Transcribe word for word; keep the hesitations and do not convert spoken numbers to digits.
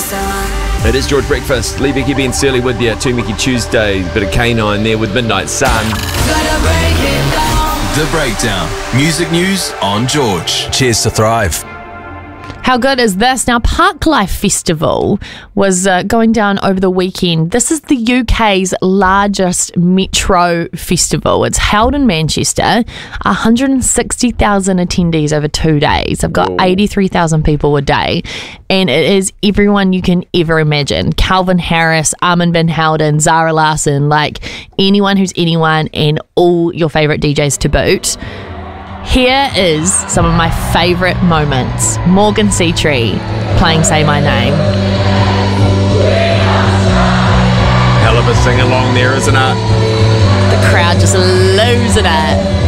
It is George Breakfast. Lee Becky Ben Surly with you. Two Mickey Tuesday. Bit of Canine there with Midnight Sun. The Breakdown. Music news on George. Cheers to Thrive. How good is this? Now, Parklife Festival was uh, going down over the weekend. This is the U K's largest metro festival. It's held in Manchester. one hundred sixty thousand attendees over two days. I've got eighty-three thousand people a day. And it is everyone you can ever imagine. Calvin Harris, Armin van Helden, Zara Larsson, like anyone who's anyone, and all your favourite D Js to boot. Here is some of my favourite moments. Morgan Seatree playing Say My Name. Hell of a sing along there, isn't it? The crowd just losing it.